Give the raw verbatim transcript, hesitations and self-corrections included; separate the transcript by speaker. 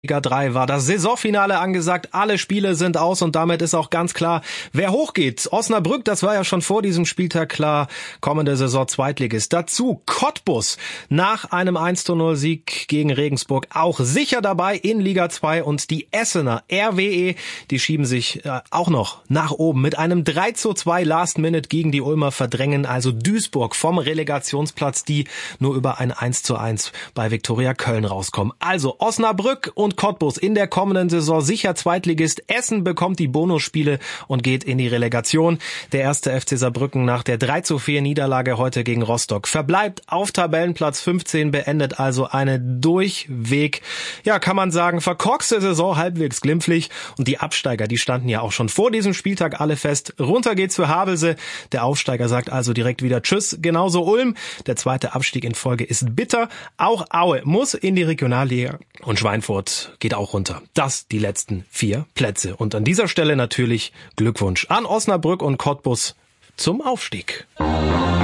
Speaker 1: Liga drei war das Saisonfinale angesagt. Alle Spiele sind aus und damit ist auch ganz klar, wer hochgeht. Osnabrück, das war ja schon vor diesem Spieltag klar, kommende Saison Zweitligist. Dazu Cottbus nach einem eins zu null Sieg gegen Regensburg auch sicher dabei in Liga zwei und die Essener R W E, die schieben sich äh, auch noch nach oben mit einem drei zu zwei Last Minute gegen die Ulmer verdrängen, also Duisburg vom Relegationsplatz, die nur über ein eins zu eins bei Viktoria Köln rauskommen. Also Osnabrück und Cottbus in der kommenden Saison sicher Zweitligist. Essen bekommt die Bonusspiele und geht in die Relegation. Der erste F C Saarbrücken nach der drei zu vier Niederlage heute gegen Rostock verbleibt auf Tabellenplatz fünfzehn, beendet also eine durchweg, ja kann man sagen, verkorkste Saison halbwegs glimpflich. Und die Absteiger, die standen ja auch schon vor diesem Spieltag alle fest. Runter geht's für Havelse. Der Aufsteiger sagt also direkt wieder Tschüss. Genauso Ulm. Der zweite Abstieg in Folge ist bitter. Auch Aue muss in die Regionalliga und Schweinfurt geht auch runter. Das die letzten vier Plätze. Und an dieser Stelle natürlich Glückwunsch an Osnabrück und Cottbus zum Aufstieg.